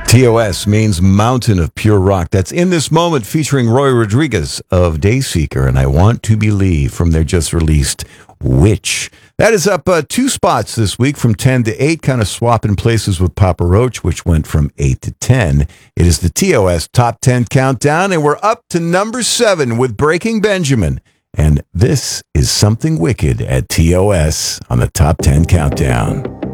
TOS means Mountain of Pure Rock. That's In This Moment featuring Roy Rodriguez of Dayseeker and I Want to Believe from their just released Witch. That is up 2 spots this week from 10 to 8, kind of swapping places with Papa Roach, which went from 8 to 10. It is the TOS Top 10 Countdown, and we're up to number 7 with Breaking Benjamin. And this is Something Wicked at TOS on the Top 10 Countdown.